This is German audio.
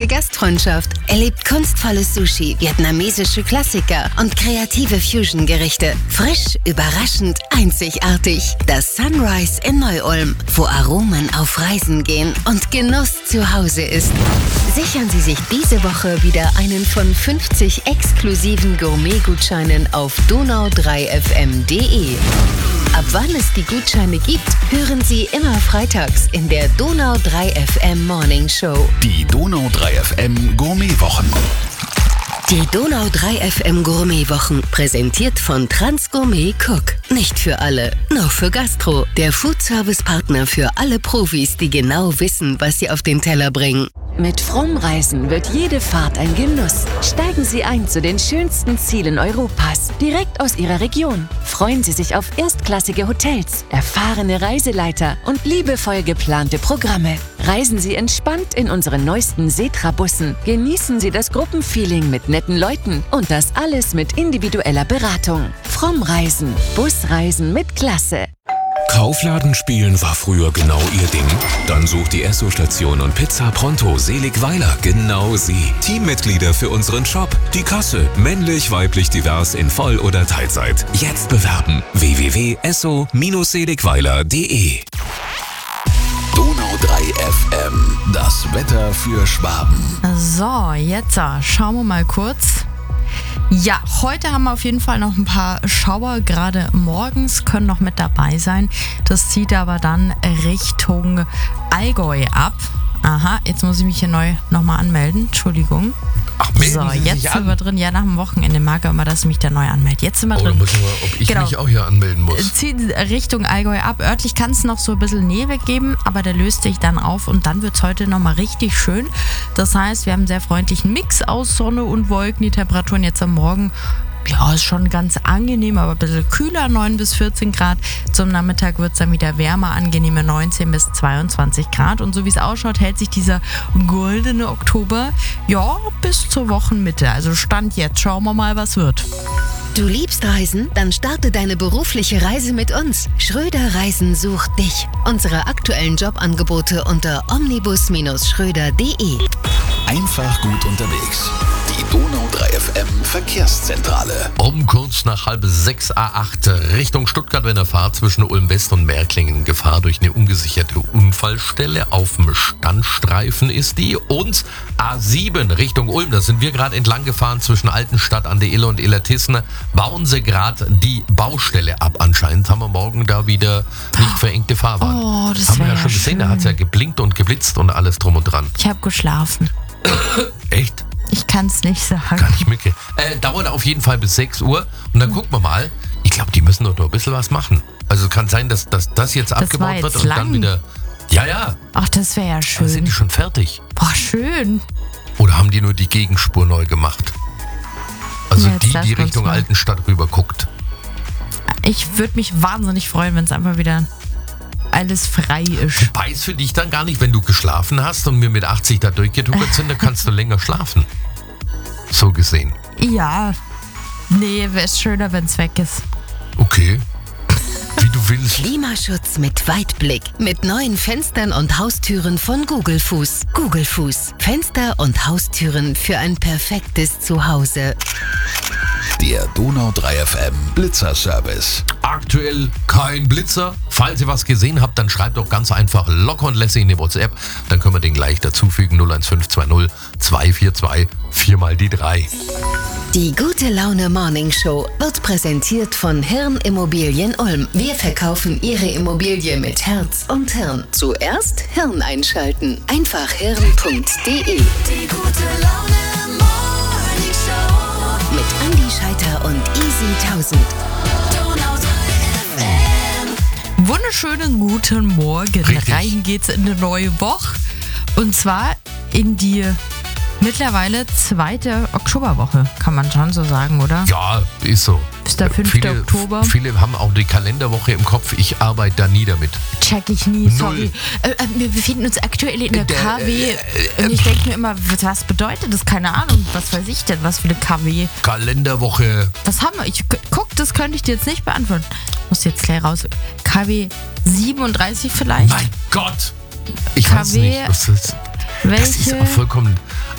Gastfreundschaft. Erlebt kunstvolles Sushi, vietnamesische Klassiker und kreative Fusion-Gerichte. Frisch, überraschend, einzigartig. Das Sunrise in Neu-Ulm, wo Aromen auf Reisen gehen und Genuss zu Hause ist. Sichern Sie sich diese Woche wieder einen von 50 exklusiven Gourmet-Gutscheinen auf donau3fm.de. Ab wann es die Gutscheine gibt, hören Sie immer freitags in der Donau3FM Morning Show. Die Donau3FM Gourmetwochen. Die Donau3FM Gourmetwochen, präsentiert von Transgourmet Cook. Nicht für alle, nur für Gastro. Der Food-Service-Partner für alle Profis, die genau wissen, was sie auf den Teller bringen. Mit Fromm Reisen wird jede Fahrt ein Genuss. Steigen Sie ein zu den schönsten Zielen Europas, direkt aus Ihrer Region. Freuen Sie sich auf erstklassige Hotels, erfahrene Reiseleiter und liebevoll geplante Programme. Reisen Sie entspannt in unseren neuesten Setra-Bussen. Genießen Sie das Gruppenfeeling mit netten Leuten und das alles mit individueller Beratung. Fromm Reisen, Busreisen mit Klasse. Kaufladen spielen war früher genau ihr Ding? Dann sucht die Esso-Station und Pizza Pronto Seligweiler genau Sie. Teammitglieder für unseren Shop. Die Kasse. Männlich, weiblich, divers in Voll- oder Teilzeit. Jetzt bewerben. www.esso-seligweiler.de. Donau3FM. Das Wetter für Schwaben. So, jetzt schauen wir mal kurz. Ja, heute haben wir auf jeden Fall noch ein paar Schauer, gerade morgens können noch mit dabei sein. Das zieht aber dann Richtung Allgäu ab. Aha, jetzt muss ich mich hier neu nochmal anmelden. Entschuldigung. Ach, melden so, Sie jetzt sich sind wir drin. Ja, nach dem Wochenende mag er immer, dass ich mich da neu anmelde. Jetzt sind wir drin. Dann muss ich mal, ob ich mich auch hier anmelden muss. Zieht Richtung Allgäu ab. Örtlich kann es noch so ein bisschen Nebel geben, aber der löst sich dann auf und dann wird es heute nochmal richtig schön. Das heißt, wir haben einen sehr freundlichen Mix aus Sonne und Wolken. Die Temperaturen jetzt am Morgen, ja, ist schon ganz angenehm, aber ein bisschen kühler, 9 bis 14 Grad. Zum Nachmittag wird es dann wieder wärmer, angenehme 19 bis 22 Grad. Und so wie es ausschaut, hält sich dieser goldene Oktober, ja, bis zur Wochenmitte. Also Stand jetzt, schauen wir mal, was wird. Du liebst Reisen? Dann starte deine berufliche Reise mit uns. Schröder Reisen sucht dich. Unsere aktuellen Jobangebote unter omnibus-schröder.de. Einfach gut unterwegs. Die Donau3FM Verkehrszentrale. Um kurz nach 5:30 A8 Richtung Stuttgart, wenn er fahrt zwischen Ulm West und Märklingen. Gefahr durch eine ungesicherte Unfallstelle. Auf dem Standstreifen ist die. Und A7 Richtung Ulm, da sind wir gerade entlang gefahren zwischen Altenstadt an der Ille und Illertissen. Bauen sie gerade die Baustelle ab. Anscheinend haben wir morgen da wieder nicht verengte Fahrbahn. Oh, das haben wir ja wär schon gesehen, schön. da hat es ja geblinkt und geblitzt und alles drum und dran. Ich habe geschlafen. Echt? Ich kann es nicht sagen. Kann ich mitkriegen. Dauert auf jeden Fall bis 6 Uhr. Und dann gucken wir mal. Ich glaube, die müssen doch noch ein bisschen was machen. Also es kann sein, dass das jetzt abgebaut war wird jetzt und lang. dann wieder... Ja. Ach, das wäre ja Dann schön. sind die schon fertig. Boah, schön. Oder haben die nur die Gegenspur neu gemacht? Also Ja, jetzt die lassen wir uns Richtung mal. Altenstadt rüber guckt. Ich würde mich wahnsinnig freuen, wenn es einfach wieder alles frei ist. Wobei es für dich dann gar nicht, wenn du geschlafen hast und wir mit 80 da durchgetuckert sind, dann kannst du länger schlafen. So gesehen. Ja. Nee, wäre es schöner, wenn es weg ist. Okay. Wie du willst. Klimaschutz mit Weitblick. Mit neuen Fenstern und Haustüren von Google Fuß. Google Fuß. Fenster und Haustüren für ein perfektes Zuhause. Der Donau3FM Blitzerservice. Aktuell kein Blitzer. Falls ihr was gesehen habt, dann schreibt doch ganz einfach locker und lässig in die WhatsApp. Dann können wir den gleich dazufügen. 01520 242 4 mal die 3. Die Gute Laune Morning Show wird präsentiert von Hirn Immobilien Ulm. Wir verkaufen Ihre Immobilie mit Herz und Hirn. Zuerst Hirn einschalten. Einfach hirn.de. Die gute Laune Morning Show. Mit Andi Scheiter und Easy 1000. Wunderschönen guten Morgen. Richtig. Rein geht's in eine neue Woche. Und zwar in die mittlerweile 2. Oktoberwoche, kann man schon so sagen, oder? Ja, ist so. Ist der 5. Oktober. Viele haben auch die Kalenderwoche im Kopf. Ich arbeite da nie damit. Check ich nie, sorry. Wir befinden uns aktuell in der KW und ich denke mir immer, was bedeutet das? Keine Ahnung, was weiß ich denn, was für eine KW? Kalenderwoche. Was haben wir? Guck, das könnte ich dir jetzt nicht beantworten. Muss jetzt gleich raus. KW 37 vielleicht? Mein Gott! Ich weiß KW nicht. Das ist Welche aber vollkommen...